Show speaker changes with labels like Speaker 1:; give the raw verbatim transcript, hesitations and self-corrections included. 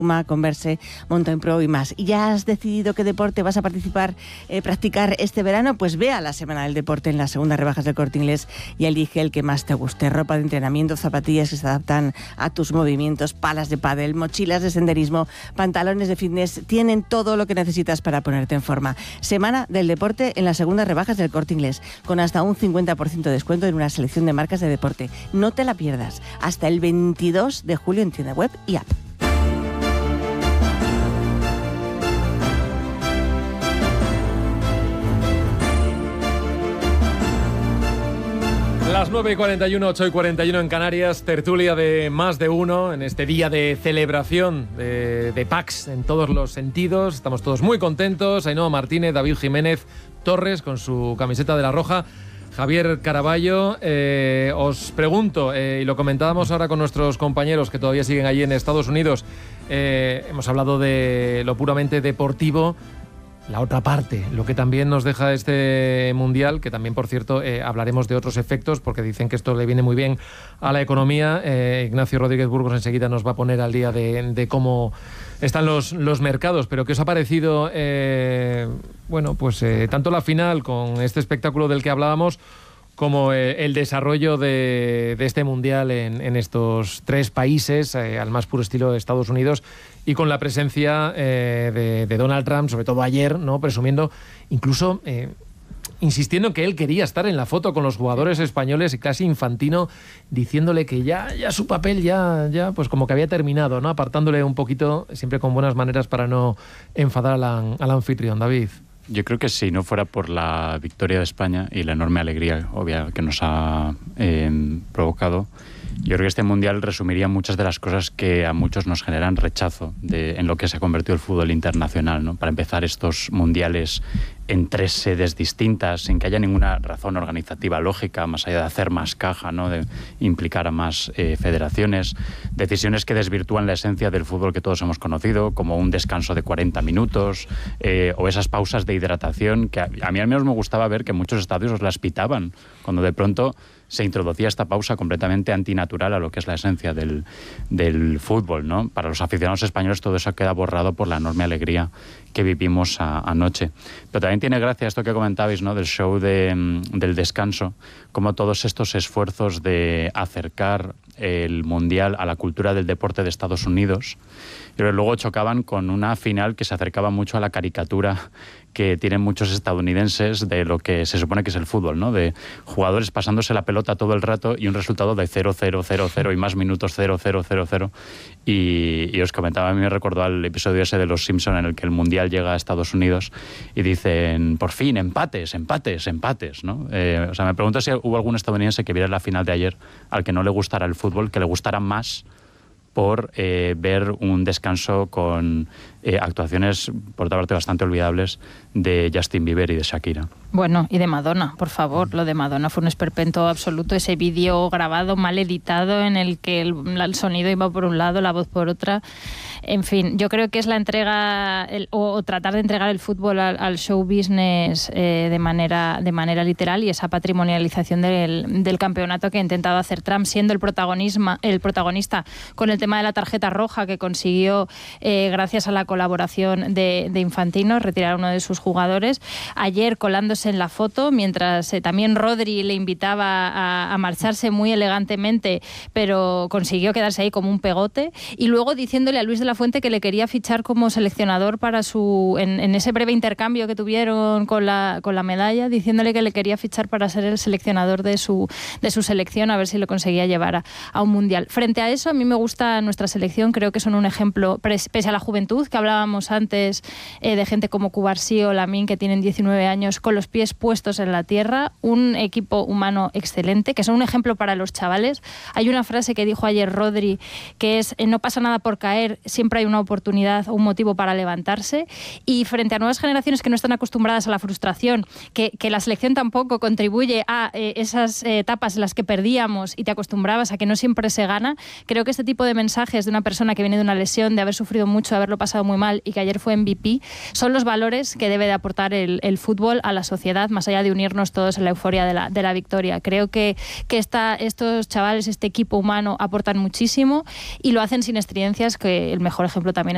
Speaker 1: Converse, Mountain Pro y más. ¿Y ya has decidido qué deporte vas a participar, eh, practicar este verano? Pues ve a la Semana del Deporte en las segundas rebajas del Corte Inglés y elige el que más te guste. Ropa de entrenamiento, zapatillas que se adaptan a tus movimientos, palas de pádel, mochilas de senderismo, pantalones de fitness. Tienen todo lo que necesitas para ponerte en forma. Semana del Deporte en las segundas rebajas del Corte Inglés, con hasta un cincuenta por ciento de descuento en una selección de marcas de deporte. No te la pierdas. Hasta el veintidós de julio en tienda web y app.
Speaker 2: Las nueve y cuarenta y uno, ocho y cuarenta y uno en Canarias, tertulia de Más de Uno en este día de celebración de, de PAX en todos los sentidos. Estamos todos muy contentos. Ainhoa Martínez, David Jiménez Torres con su camiseta de la Roja, Javier Caraballo. Eh, os pregunto, eh, y lo comentábamos ahora con nuestros compañeros que todavía siguen allí en Estados Unidos, eh, hemos hablado de lo puramente deportivo. La otra parte, lo que también nos deja este Mundial, que también, por cierto, eh, hablaremos de otros efectos, porque dicen que esto le viene muy bien a la economía. Eh, Ignacio Rodríguez Burgos enseguida nos va a poner al día de, de cómo están los, los mercados. Pero ¿qué os ha parecido, eh, bueno, pues eh, tanto la final con este espectáculo del que hablábamos, como eh, el desarrollo de, de este Mundial en, en estos tres países, eh, al más puro estilo de Estados Unidos, y con la presencia eh, de, de Donald Trump, sobre todo ayer, ¿no?, presumiendo, incluso eh, insistiendo en que él quería estar en la foto con los jugadores españoles, y casi Infantino diciéndole que ya, ya su papel ya, ya pues como que había terminado, ¿no?, apartándole un poquito, siempre con buenas maneras para no enfadar al, al anfitrión. David.
Speaker 3: Yo creo que si no fuera por la victoria de España y la enorme alegría obvia que nos ha eh, provocado, yo creo que este Mundial resumiría muchas de las cosas que a muchos nos generan rechazo de, en lo que se ha convertido el fútbol internacional, ¿no? Para empezar, estos mundiales en tres sedes distintas, sin que haya ninguna razón organizativa lógica, más allá de hacer más caja, ¿no?, de implicar a más eh, federaciones, decisiones que desvirtúan la esencia del fútbol que todos hemos conocido, como un descanso de cuarenta minutos, eh, o esas pausas de hidratación, que a, a mí al menos me gustaba ver que muchos estadios las pitaban, cuando de pronto se introducía esta pausa completamente antinatural a lo que es la esencia del, del fútbol, ¿no? Para los aficionados españoles todo eso queda borrado por la enorme alegría que vivimos a, anoche. Pero también tiene gracia esto que comentabais, ¿no?, del show de, del descanso, como todos estos esfuerzos de acercar el Mundial a la cultura del deporte de Estados Unidos, pero luego chocaban con una final que se acercaba mucho a la caricatura que tienen muchos estadounidenses de lo que se supone que es el fútbol, ¿no?, de jugadores pasándose la pelota todo el rato y un resultado de cero cero cero cero y más minutos cero cero cero cero. Y, y os comentaba, a mí me recordó al episodio ese de Los Simpson en el que el Mundial llega a Estados Unidos y dicen, por fin, empates, empates, empates, ¿no? Eh, o sea, me pregunto si hubo algún estadounidense que viera la final de ayer al que no le gustara el fútbol, que le gustara más por eh, ver un descanso con eh, actuaciones, por otra parte, bastante olvidables de Justin Bieber y de Shakira.
Speaker 4: Bueno, y de Madonna, por favor. Lo de Madonna fue un esperpento absoluto. Ese vídeo grabado, mal editado, en el que el, el sonido iba por un lado, la voz por otra. En fin, yo creo que es la entrega, el, o, o tratar de entregar el fútbol al, al show business eh, de manera de manera literal, y esa patrimonialización del, del campeonato que ha intentado hacer Trump, siendo el, protagonismo, el protagonista con el tema de la tarjeta roja que consiguió eh, gracias a la colaboración de, de Infantino, retirar a uno de sus jugadores. Ayer colándose en la foto, mientras eh, también Rodri le invitaba a, a marcharse muy elegantemente, pero consiguió quedarse ahí como un pegote, y luego diciéndole a Luis de la Fuente que le quería fichar como seleccionador para su en, en ese breve intercambio que tuvieron con la, con la medalla, diciéndole que le quería fichar para ser el seleccionador de su, de su selección, a ver si lo conseguía llevar a, a un mundial. Frente a eso, a mí me gusta nuestra selección, creo que son un ejemplo, pese a la juventud que hablábamos antes, eh, de gente como Cubarsí o Lamine, que tienen diecinueve años, con los pies puestos en la tierra, un equipo humano excelente, que son un ejemplo para los chavales. Hay una frase que dijo ayer Rodri, que es, eh, no pasa nada por caer, siempre hay una oportunidad o un motivo para levantarse. Y frente a nuevas generaciones que no están acostumbradas a la frustración, que, que la selección tampoco contribuye a eh, esas eh, etapas en las que perdíamos y te acostumbrabas a que no siempre se gana, creo que este tipo de mensajes de una persona que viene de una lesión, de haber sufrido mucho, de haberlo pasado muy mal y que ayer fue M V P, son los valores que debe de aportar el, el fútbol a la sociedad, más allá de unirnos todos en la euforia de la, de la victoria. Creo que, que esta, estos chavales, este equipo humano, aportan muchísimo y lo hacen sin estridencias, que el mejor ejemplo también es